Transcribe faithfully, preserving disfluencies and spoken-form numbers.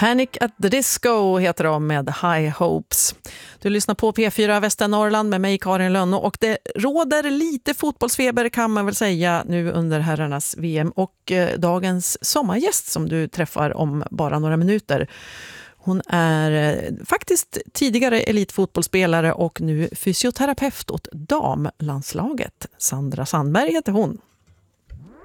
Panic at the Disco heter de med High Hopes. Du lyssnar på P fyra Västernorrland med mig Karin Lönno och det råder lite fotbollsfeber kan man väl säga nu under herrarnas V M och eh, dagens sommargäst som du träffar om bara några minuter. Hon är eh, faktiskt tidigare elitfotbollsspelare och nu fysioterapeut åt damlandslaget. Sandra Sandberg heter hon.